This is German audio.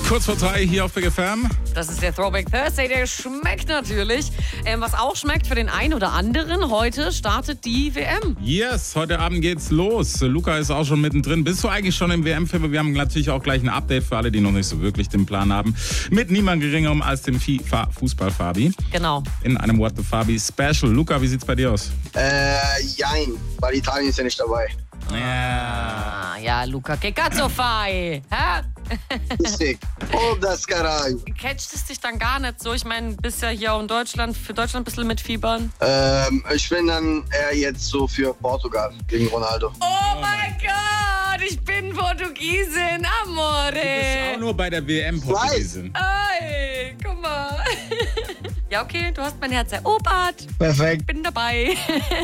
Kurz vor 3 hier auf Big FM. Das ist der Throwback Thursday, der schmeckt natürlich. Was auch schmeckt für den einen oder anderen, heute startet die WM. Yes, heute Abend geht's los. Luca ist auch schon mittendrin. Bist du eigentlich schon im WM-Film? Wir haben natürlich auch gleich ein Update für alle, die noch nicht so wirklich den Plan haben. Mit niemand geringerem als dem FIFA-Fußball-Fabi. Genau. In einem What the Fabi Special. Luca, wie sieht's bei dir aus? Jein, weil Italien ist ja nicht dabei. Ja, Luca, che cazzo fai? Hä? Sick. Oh, das Caralho. Catcht es dich dann gar nicht so? Ich meine, bist ja hier auch in Deutschland, für Deutschland ein bisschen mitfiebern. Ich bin dann eher jetzt so für Portugal gegen Ronaldo. Oh mein Gott, ich bin Portugiesin, amore. Du bist auch nur bei der WM Portugiesin. Ey, guck mal. Ja, okay, du hast mein Herz erobert. Perfekt. Bin dabei.